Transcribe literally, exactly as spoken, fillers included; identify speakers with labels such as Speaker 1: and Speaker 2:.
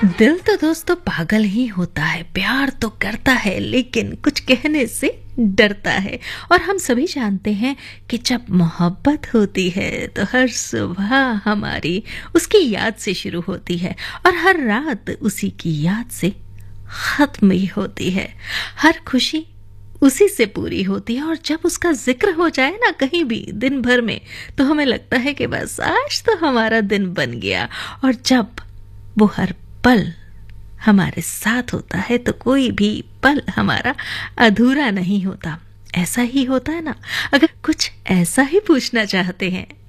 Speaker 1: दिल तो दोस्तों पागल ही होता है, प्यार तो करता है लेकिन कुछ कहने से डरता है। और हम सभी जानते हैं कि जब मोहब्बत होती है तो हर सुबह हमारी उसकी याद से शुरू होती है और हर रात उसी की याद से खत्म भी होती है। हर खुशी उसी से पूरी होती है और जब उसका जिक्र हो जाए ना कहीं भी दिन भर में, तो हमें लगता है कि बस आज तो हमारा दिन बन गया। और जब वो हर पल हमारे साथ होता है तो कोई भी पल हमारा अधूरा नहीं होता। ऐसा ही होता है ना। अगर कुछ ऐसा ही पूछना चाहते हैं